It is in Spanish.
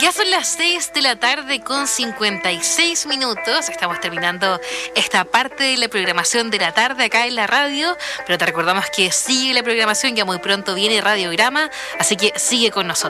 Ya son las 6 de la tarde con 56 minutos. Estamos terminando esta parte de la programación de la tarde acá en la radio, pero te recordamos que sigue la programación, ya muy pronto viene Radiograma, así que sigue con nosotros.